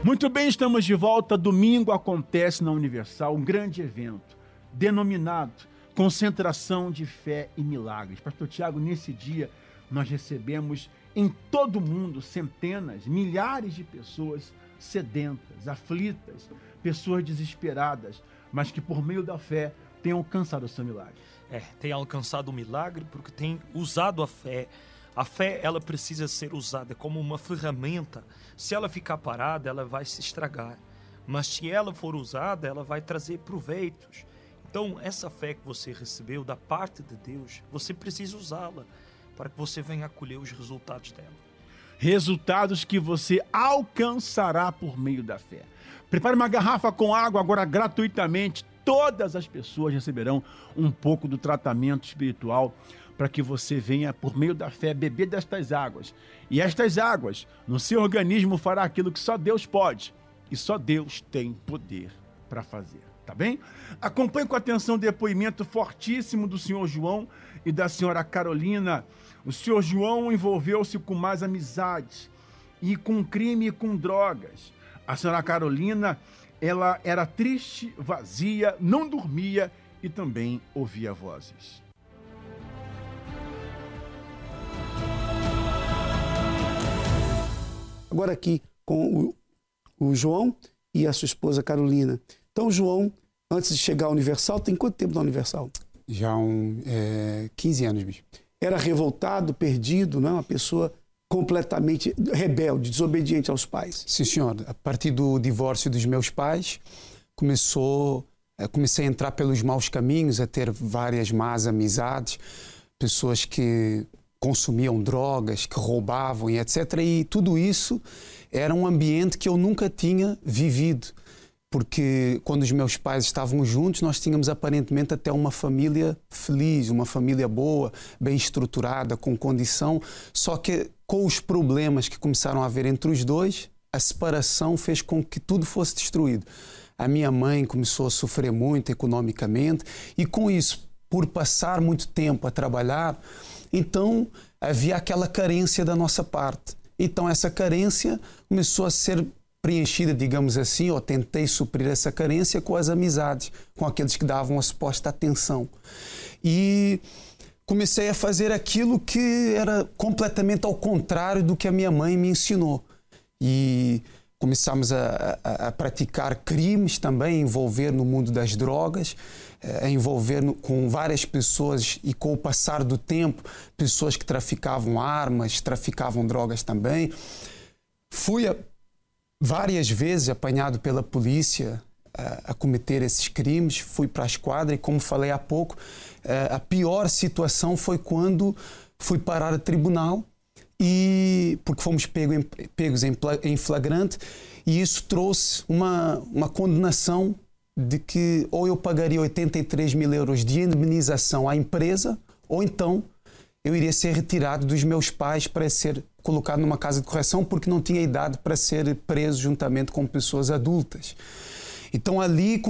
Muito bem, estamos de volta. Domingo acontece na Universal um grande evento denominado Concentração de Fé e Milagres. Pastor Tiago, nesse dia nós recebemos em todo o mundo centenas, milhares de pessoas sedentas, aflitas, pessoas desesperadas, mas que por meio da fé têm alcançado o seu milagre. Tem alcançado o milagre porque tem usado a fé. A fé, ela precisa ser usada como uma ferramenta. Se ela ficar parada, ela vai se estragar. Mas se ela for usada, ela vai trazer proveitos. Então, essa fé que você recebeu da parte de Deus, você precisa usá-la para que você venha colher os resultados dela. Resultados que você alcançará por meio da fé. Prepare uma garrafa com água agora gratuitamente. Todas as pessoas receberão um pouco do tratamento espiritual para que você venha, por meio da fé, beber destas águas. E estas águas, no seu organismo, fará aquilo que só Deus pode. E só Deus tem poder para fazer. Tá bem? Acompanhe com atenção o depoimento fortíssimo do senhor João e da senhora Carolina. O senhor João envolveu-se com mais amizades e com crime e com drogas. A senhora Carolina, ela era triste, vazia, não dormia e também ouvia vozes. Agora aqui com o João e a sua esposa Carolina. Então, o João, antes de chegar à Universal, tem quanto tempo na Universal? Já 15 anos, bicho. Era revoltado, perdido, não? Uma pessoa completamente rebelde, desobediente aos pais. Sim, senhor. A partir do divórcio dos meus pais, comecei a entrar pelos maus caminhos, a ter várias más amizades, pessoas que consumiam drogas, que roubavam e etc. E tudo isso era um ambiente que eu nunca tinha vivido. Porque quando os meus pais estavam juntos, nós tínhamos aparentemente até uma família feliz, uma família boa, bem estruturada, com condição. Só que com os problemas que começaram a haver entre os dois, a separação fez com que tudo fosse destruído. A minha mãe começou a sofrer muito economicamente e com isso, por passar muito tempo a trabalhar, então havia aquela carência da nossa parte. Então essa carência começou a ser preenchida, digamos assim, ou tentei suprir essa carência com as amizades, com aqueles que davam a suposta atenção. E comecei a fazer aquilo que era completamente ao contrário do que a minha mãe me ensinou. E começámos a praticar crimes também, a envolver no mundo das drogas, a envolver com várias pessoas e com o passar do tempo, pessoas que traficavam armas, traficavam drogas também. Fui várias vezes apanhado pela polícia a cometer esses crimes, fui para a esquadra e, como falei há pouco, a pior situação foi quando fui parar a tribunal, porque fomos pegos em flagrante, e isso trouxe uma condenação de que ou eu pagaria 83 mil euros de indemnização à empresa, ou então eu iria ser retirado dos meus pais para ser colocado numa casa de correção porque não tinha idade para ser preso juntamente com pessoas adultas. Então ali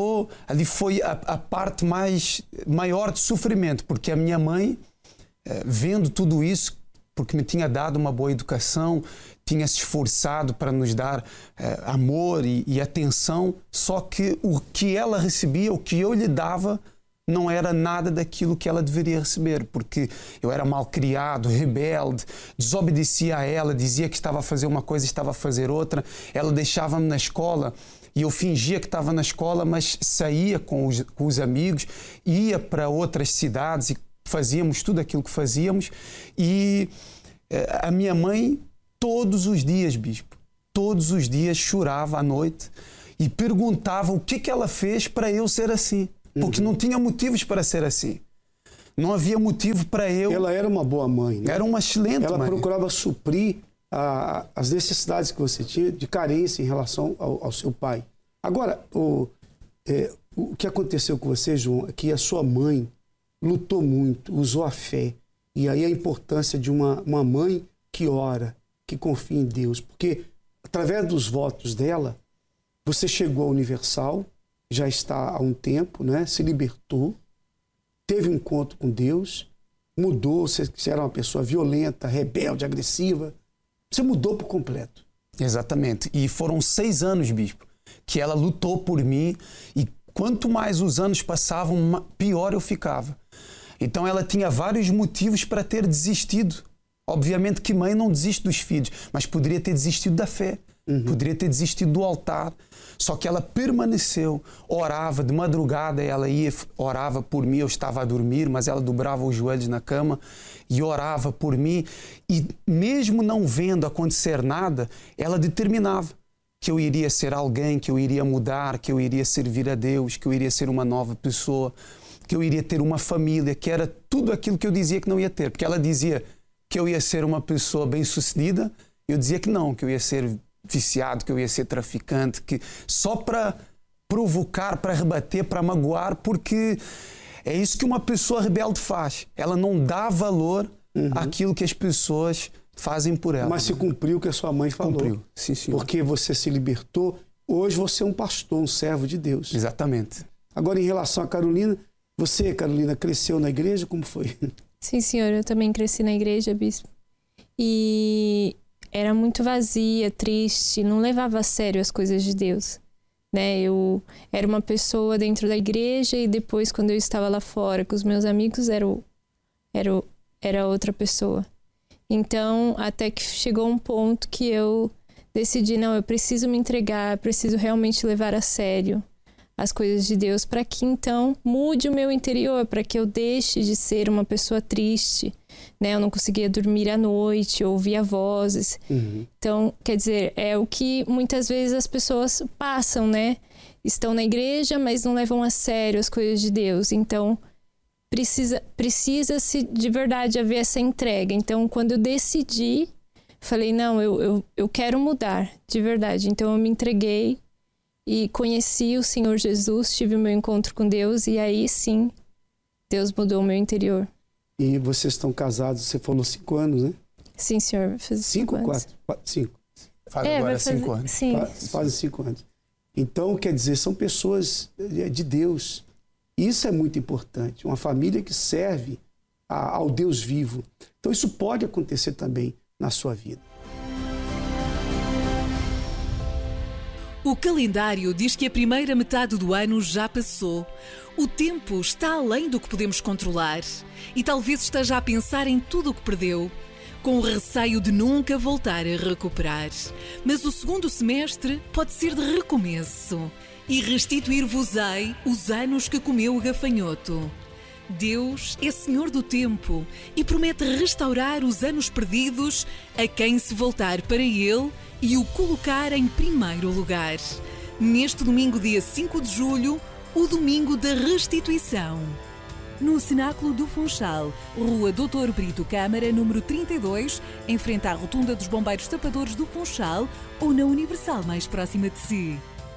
foi a parte maior de sofrimento, porque a minha mãe, vendo tudo isso, porque me tinha dado uma boa educação, tinha se esforçado para nos dar amor e atenção, só que o que ela recebia, o que eu lhe dava, não era nada daquilo que ela deveria receber, porque eu era malcriado, rebelde, desobedecia a ela, dizia que estava a fazer uma coisa e estava a fazer outra. Ela deixava-me na escola e eu fingia que estava na escola, mas saía com os amigos, ia para outras cidades e fazíamos tudo aquilo que fazíamos. E a minha mãe, todos os dias, bispo, todos os dias chorava à noite e perguntava o que ela fez para eu ser assim. Porque não tinha motivos para ser assim. Não havia motivo para eu... Ela era uma boa mãe, né? Era uma excelente mãe. Ela procurava suprir as necessidades que você tinha de carência em relação ao seu pai. Agora, o que aconteceu com você, João, é que a sua mãe lutou muito, usou a fé. E aí a importância de uma mãe que ora, que confia em Deus. Porque através dos votos dela, você chegou à Universal, já está há um tempo, né? Se libertou, teve um encontro com Deus, mudou, você era uma pessoa violenta, rebelde, agressiva, você mudou por completo. Exatamente. E foram 6 anos, bispo, que ela lutou por mim, e quanto mais os anos passavam, pior eu ficava. Então ela tinha vários motivos para ter desistido. Obviamente que mãe não desiste dos filhos, mas poderia ter desistido da fé, poderia ter desistido do altar. Só que ela permaneceu, orava de madrugada, ela ia, orava por mim, eu estava a dormir, mas ela dobrava os joelhos na cama e orava por mim. E mesmo não vendo acontecer nada, ela determinava que eu iria ser alguém, que eu iria mudar, que eu iria servir a Deus, que eu iria ser uma nova pessoa, que eu iria ter uma família, que era tudo aquilo que eu dizia que não ia ter. Porque ela dizia que eu ia ser uma pessoa bem-sucedida, eu dizia que não, que eu ia ser viciado, que eu ia ser traficante, que só para provocar, para rebater, para magoar, porque é isso que uma pessoa rebelde faz. Ela não dá valor àquilo que as pessoas fazem por ela. Mas se cumpriu o que a sua mãe falou. Cumpriu, sim, senhor. Porque você se libertou. Hoje você é um pastor, um servo de Deus. Exatamente. Agora, em relação a Carolina, você, Carolina, cresceu na igreja? Como foi? Sim, senhor. Eu também cresci na igreja, bispo. E era muito vazia, triste, não levava a sério as coisas de Deus. Né? Eu era uma pessoa dentro da igreja e depois, quando eu estava lá fora com os meus amigos, era outra pessoa. Então, até que chegou um ponto que eu decidi, não, eu preciso me entregar, preciso realmente levar a sério as coisas de Deus, para que então mude o meu interior, para que eu deixe de ser uma pessoa triste, né? Eu não conseguia dormir à noite, eu ouvia vozes. Então, quer dizer, é o que muitas vezes as pessoas passam, né? Estão na igreja, mas não levam a sério as coisas de Deus. Então, precisa-se de verdade haver essa entrega. Então, quando eu decidi, falei, não, eu quero mudar, de verdade. Então, eu me entreguei e conheci o Senhor Jesus, tive o meu encontro com Deus e aí sim, Deus mudou o meu interior. E vocês estão casados, você falou 5 anos, né? Sim, senhor, vai fazer 5 anos. 5? Faz agora 5 anos. Sim. Fazem 5 anos. Então, quer dizer, são pessoas de Deus. Isso é muito importante. Uma família que serve ao Deus vivo. Então, isso pode acontecer também na sua vida. O calendário diz que a primeira metade do ano já passou. O tempo está além do que podemos controlar e talvez esteja a pensar em tudo o que perdeu, com o receio de nunca voltar a recuperar. Mas o segundo semestre pode ser de recomeço e restituir-vos-ei os anos que comeu o gafanhoto. Deus é Senhor do tempo e promete restaurar os anos perdidos a quem se voltar para Ele e o colocar em primeiro lugar. Neste domingo, dia 5 de julho, o domingo da restituição. No Cenáculo do Funchal, Rua Doutor Brito Câmara, número 32, em frente à Rotunda dos Bombeiros Tapadores do Funchal ou na Universal mais próxima de si.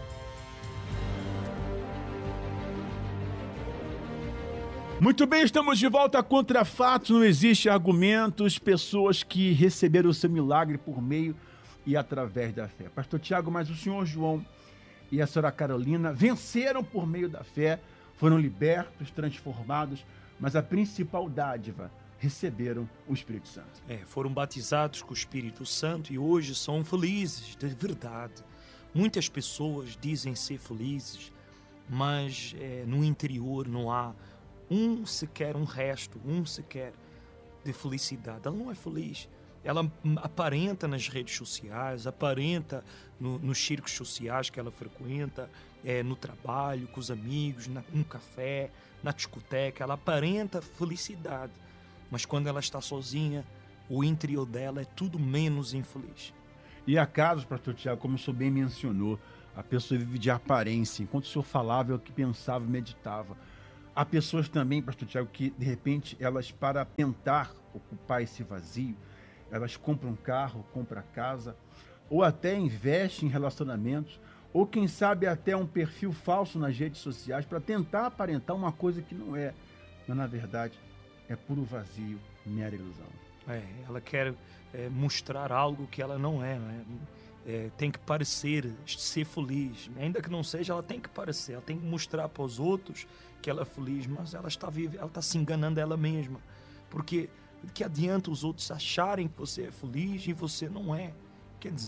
Muito bem, estamos de volta contra fatos, não existe argumentos, pessoas que receberam o seu milagre por meio e através da fé. Pastor Tiago, mas o senhor João e a senhora Carolina venceram por meio da fé, foram libertos, transformados, mas a principal dádiva, receberam o Espírito Santo. Foram batizados com o Espírito Santo e hoje são felizes, de verdade. Muitas pessoas dizem ser felizes, mas no interior não há um resto de felicidade. Ela não é feliz. Ela aparenta nas redes sociais, aparenta nos círculos sociais que ela frequenta, no trabalho, com os amigos, no café, na discoteca. Ela aparenta felicidade, mas quando ela está sozinha, o interior dela é tudo menos infeliz. E há casos, pastor Tiago, como o senhor bem mencionou, a pessoa vive de aparência. Enquanto o senhor falava, é o que pensava e meditava. Há pessoas também, pastor Tiago, que de repente elas, para tentar ocupar esse vazio, elas compram um carro, compram casa, ou até investem em relacionamentos, ou quem sabe até um perfil falso nas redes sociais para tentar aparentar uma coisa que não é. Mas na verdade é puro vazio, mera ilusão. Ela quer mostrar algo que ela não é, tem que parecer, ser feliz. Ainda que não seja, ela tem que parecer, ela tem que mostrar para os outros que ela é feliz, mas ela está se enganando ela mesma. Porque que adianta os outros acharem que você é feliz e você não é? Quer dizer,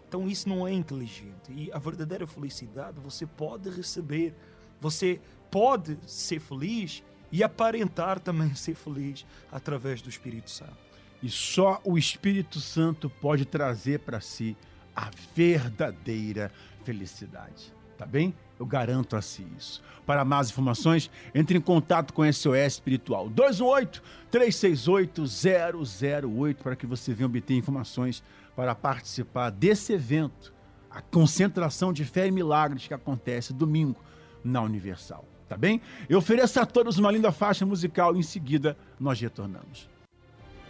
Então isso não é inteligente. E a verdadeira felicidade você pode receber. Você pode ser feliz e aparentar também ser feliz através do Espírito Santo. E só o Espírito Santo pode trazer para si a verdadeira felicidade. Tá bem? Eu garanto a si isso. Para mais informações, entre em contato com a SOS Espiritual 218-368-008 para que você venha obter informações para participar desse evento, a concentração de fé e milagres que acontece domingo na Universal. Tá bem? Eu ofereço a todos uma linda faixa musical e em seguida nós retornamos.